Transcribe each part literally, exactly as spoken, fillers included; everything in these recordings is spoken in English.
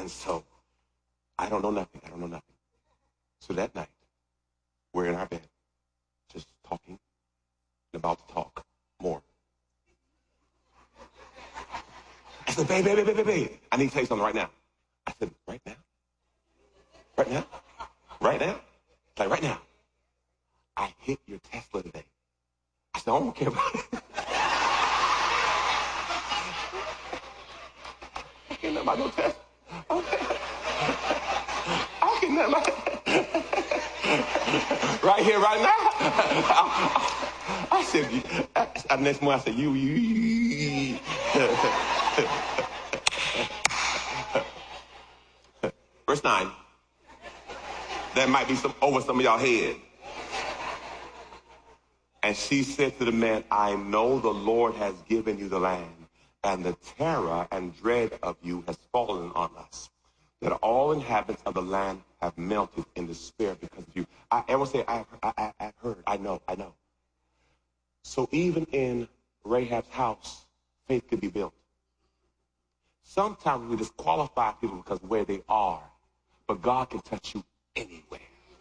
And so I don't know nothing. I don't know nothing. So that night, we're in our bed, just talking and about to talk more. I said, babe, babe, babe, babe, babe, I need to tell you something right now. I said, right now? Right now? Right now? Like, right now. I hit your Tesla today. I said, I don't care about it. I can't know about no Tesla. Okay. I can't know about it. Right here, right now. I, I, I said, I, I, next morning I said, you, you, you. Verse nine. That might be some over some of y'all head. And she said to the man, I know the Lord has given you the land, and the terror and dread of you has fallen on us, that all inhabitants of the land have melted in despair because of you. I ever say, I, I, I've heard, I know, I know. So even in Rahab's house, faith could be built. Sometimes we disqualify people because of where they are, but God can touch you anywhere.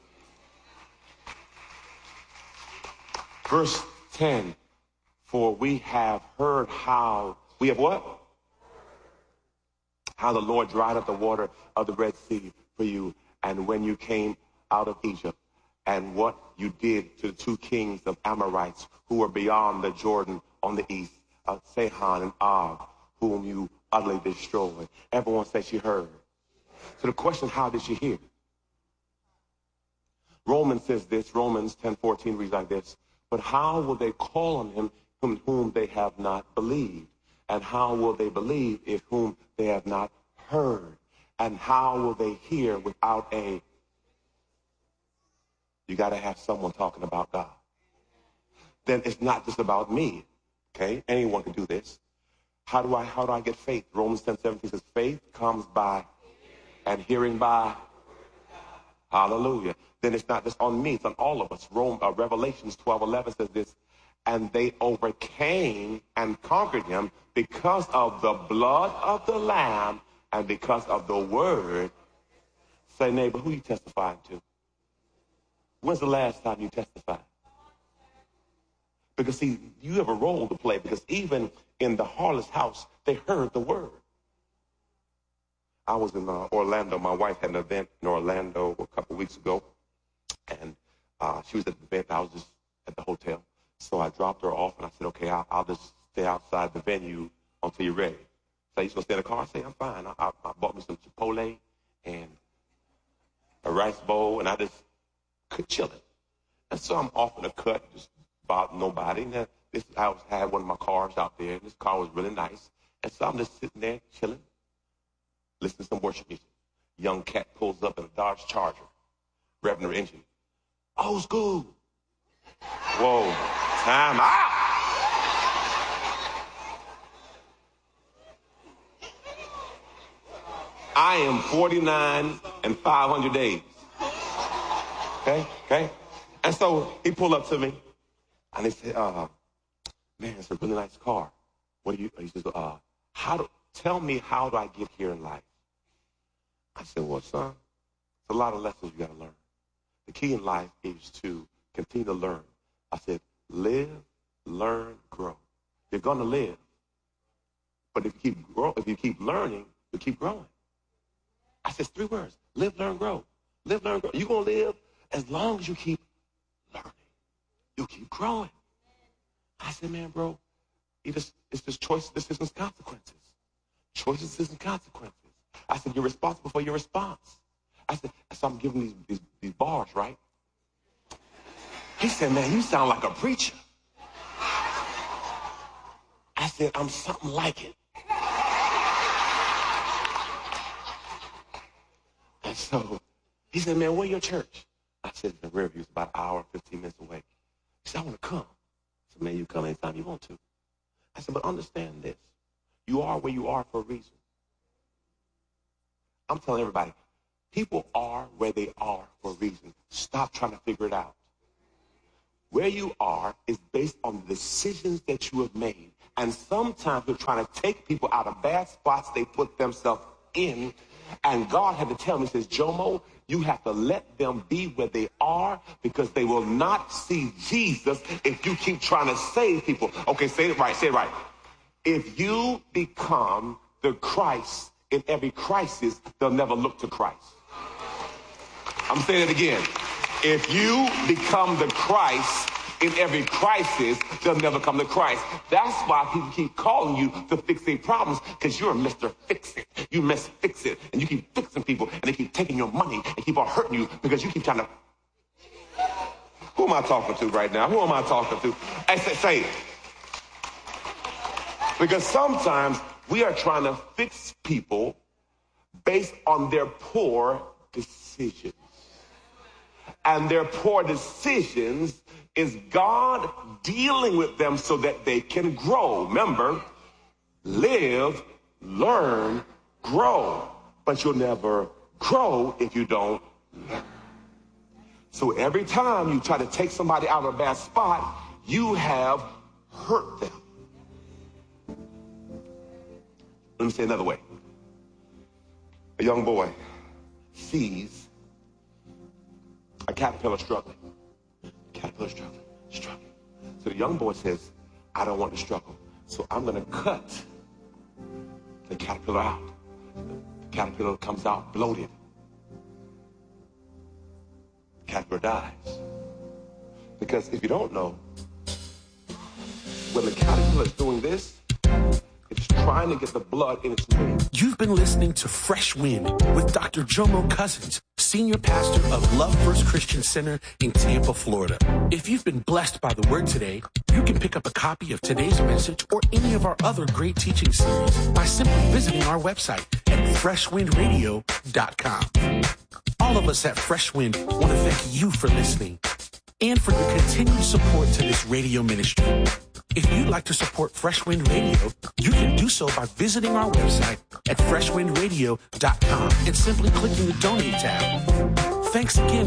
Verse ten, for we have heard how, we have what? How the Lord dried up the water of the Red Sea for you, and when you came out of Egypt, and what you did to the two kings of Amorites who were beyond the Jordan on the east, of Sihon and Og, whom you utterly destroyed. Everyone said she heard. So the question, how did she hear? Romans says this, Romans ten fourteen reads like this, but how will they call on him whom, whom they have not believed? And how will they believe if whom they have not heard? And how will they hear without a... You got to have someone talking about God. Then it's not just about me, okay? Anyone can do this. How do I, how do I get faith? Romans ten seventeen says, faith comes by and hearing by... Hallelujah. Then it's not just on me, it's on all of us. Rome, uh, Revelations twelve eleven says this, and they overcame and conquered him because of the blood of the Lamb and because of the word. Say, neighbor, who you testifying to? When's the last time you testified? Because, see, you have a role to play, because even in the harlot's house, they heard the word. I was in uh, Orlando. My wife had an event in Orlando a couple weeks ago, and uh, she was at the event. I was just at the hotel. So I dropped her off, and I said, okay, I'll, I'll just stay outside the venue until you're ready. So you just going to stay in the car? I say, I'm fine. I, I, I bought me some Chipotle and a rice bowl, and I just could chill it. And so I'm off in the cut, just about nobody. And this, I was, had one of my cars out there, and this car was really nice. And so I'm just sitting there chilling, listening to some worship music. Young cat pulls up in a Dodge Charger, revving her engine. Old school. Whoa, time out. I am forty-nine and five hundred days. Okay, okay. And so he pulled up to me, and he said, uh, man, it's a really nice car. What do you, he says, uh, how do, tell me, how do I get here in life? I said, well, son, it's a lot of lessons you got to learn. The key in life is to continue to learn. I said, live, learn, grow. You're going to live. But if you keep grow, if you keep learning, you keep growing. I said, three words, live, learn, grow. Live, learn, grow. You're going to live as long as you keep learning. You keep growing. I said, man, bro, it is, it's just choices, decisions, consequences. Choices, decisions, consequences. I said, you're responsible for your response. I said, so I'm giving these, these, these bars, right? He said, man, you sound like a preacher. I said, I'm something like it. And so he said, man, where's your church? I said, the Riverview is about an hour, fifteen minutes away. He said, I want to come. I said, man, you come anytime you want to. I said, but understand this. You are where you are for a reason. I'm telling everybody, people are where they are for a reason. Stop trying to figure it out. Where you are is based on the decisions that you have made. And sometimes we're trying to take people out of bad spots they put themselves in And God had to tell me, he says, Jomo, you have to let them be where they are because they will not see Jesus if you keep trying to save people. Okay, say it right, say it right. If you become the Christ in every crisis, they'll never look to Christ. I'm saying it again. If you become the Christ in every crisis, they'll never come to Christ. That's why people keep calling you to fix their problems, because you're Mister Fix-It. You Miss Fix-It, and you keep fixing people, and they keep taking your money and keep on hurting you because you keep trying to... Who am I talking to right now? Who am I talking to? I say, say it. Because sometimes we are trying to fix people based on their poor decisions. And their poor decisions is God dealing with them so that they can grow. Remember, live, learn, grow. But you'll never grow if you don't learn. So every time you try to take somebody out of a bad spot, you have hurt them. Let me say another way. A young boy sees a caterpillar struggling. Caterpillar struggling, struggling. So the young boy says, I don't want to struggle. So I'm going to cut the caterpillar out. The caterpillar comes out bloated. The caterpillar dies. Because if you don't know, when the caterpillar is doing this, it's trying to get the blood in its wing. You've been listening to Fresh Wind with Doctor Jomo Cousins, Senior Pastor of Love First Christian Center in Tampa, Florida. If you've been blessed by the word today, you can pick up a copy of today's message or any of our other great teaching series by simply visiting our website at fresh wind radio dot com. All of us at Fresh Wind want to thank you for listening and for your continued support to this radio ministry. If you'd like to support Fresh Wind Radio, you can do so by visiting our website at fresh wind radio dot com and simply clicking the Donate tab. Thanks again